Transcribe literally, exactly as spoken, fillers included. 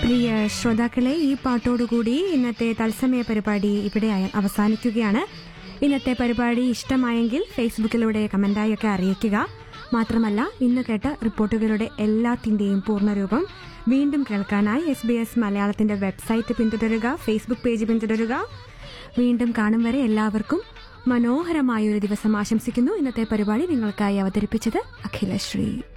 പ്രിയ ശ്രോതാക്കളെ, ഈ പാട്ടോടുകൂടി ഇന്നത്തെ തത്സമയ പരിപാടി ഇവിടെ അവസാനിക്കുകയാണ്. ഇന്നത്തെ പരിപാടി ഇഷ്ടമായെങ്കിൽ ഫേസ്ബുക്കിലൂടെ കമന്റായൊക്കെ അറിയിക്കുക. മാത്രമല്ല, ഇന്ന് കേട്ട റിപ്പോർട്ടുകളുടെ എല്ലാത്തിന്റെയും പൂർണ്ണരൂപം വീണ്ടും കേൾക്കാനായി എസ് ബി എസ് മലയാളത്തിന്റെ വെബ്സൈറ്റ് പിന്തുടരുക, ഫേസ്ബുക്ക് പേജ് പിന്തുടരുക. വീണ്ടും കാണും വരെ എല്ലാവർക്കും മനോഹരമായൊരു ദിവസം ആശംസിക്കുന്നു. ഇന്നത്തെ പരിപാടി നിങ്ങൾക്കായി അവതരിപ്പിച്ചത് അഖിലശ്രീ.